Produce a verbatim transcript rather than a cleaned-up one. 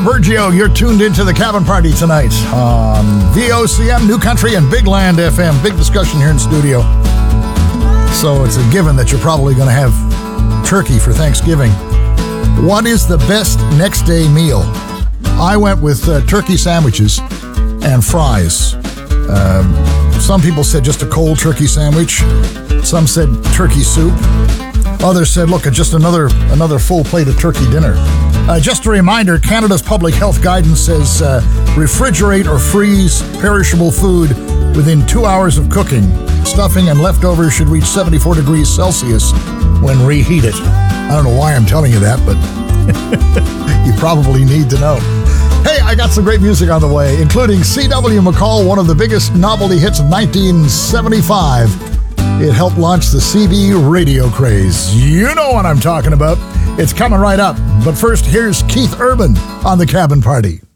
Virgio, you're tuned into the Cabin Party tonight on V O C M, New Country, and Big Land F M. Big discussion here in studio. So it's a given that you're probably going to have turkey for Thanksgiving. What is the best next day meal? I went with uh, turkey sandwiches and fries. Um, some people said just a cold turkey sandwich. Some said turkey soup. Others said, look, just another another full plate of turkey dinner. Uh, just a reminder, Canada's public health guidance says uh, refrigerate or freeze perishable food within two hours of cooking. Stuffing and leftovers should reach seventy-four degrees Celsius when reheated. I don't know why I'm telling you that, but you probably need to know. Hey, I got some great music on the way, including C W McCall, one of the biggest novelty hits of nineteen seventy-five. It helped launch the C B radio craze. You know what I'm talking about. It's coming right up. But first, here's Keith Urban on the Cabin Party.